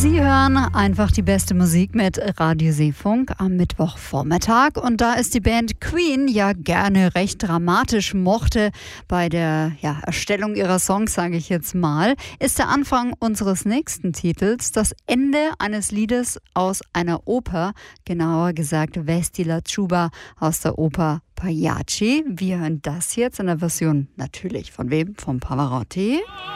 Sie hören einfach die beste Musik mit Radio Seefunk am Mittwochvormittag. Und da ist die Band Queen ja gerne recht dramatisch mochte bei der Erstellung ihrer Songs, sage ich jetzt mal, ist der Anfang unseres nächsten Titels das Ende eines Liedes aus einer Oper, genauer gesagt Vesti la Ciuba aus der Oper Pagliacci. Wir hören das jetzt in der Version natürlich von wem? Von Pavarotti.